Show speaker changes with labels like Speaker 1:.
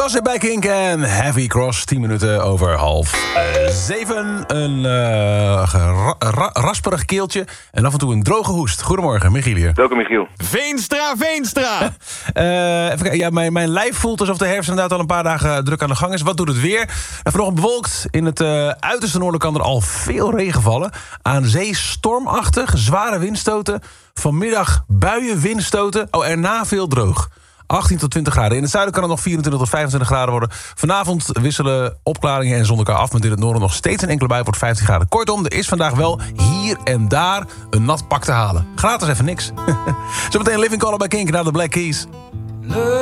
Speaker 1: Gossip bij Kink en Heavy Cross. 10 minuten over 6:30. Een rasperig keeltje en af en toe een droge hoest. Goedemorgen, Michiel hier.
Speaker 2: Welkom, Michiel.
Speaker 3: Veenstra!
Speaker 1: Even kijken, ja, mijn lijf voelt alsof de herfst inderdaad al een paar dagen druk aan de gang is. Wat doet het weer? Vanochtend bewolkt. In het uiterste noorden kan er al veel regen vallen. Aan zee stormachtig, zware windstoten. Vanmiddag buien, windstoten. Erna veel droog. 18 tot 20 graden. In het zuiden kan het nog 24 tot 25 graden worden. Vanavond wisselen opklaringen en zon elkaar af... met in het noorden nog steeds een enkele bui wordt 15 graden. Kortom, er is vandaag wel hier en daar een nat pak te halen. Gratis even niks. Zometeen Living Color bij Kink naar de Black Keys.